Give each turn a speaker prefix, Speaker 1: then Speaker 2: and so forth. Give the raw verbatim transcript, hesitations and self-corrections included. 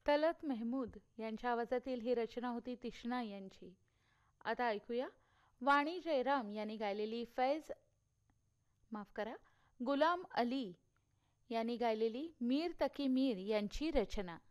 Speaker 1: तलत मेहमूद यांच्या आवाजातील ही रचना होती तिष्णा यांची. आता ऐकूया वाणी जयराम यांनी गायलेली फैज माफ करा गुलाम अली यांनी गायलेली मीर तकी मीर यांची रचना.